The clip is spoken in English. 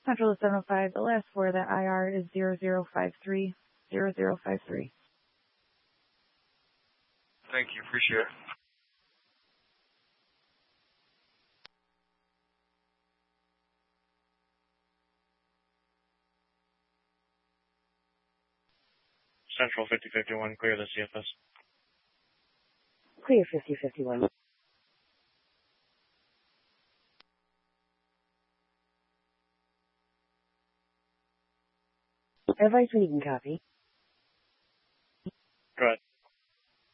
Central is 705. The last four of that IR is 0053. 0053. Thank you. Appreciate it. Central 5051, clear the CFS. Clear 5051. Advice when you can copy.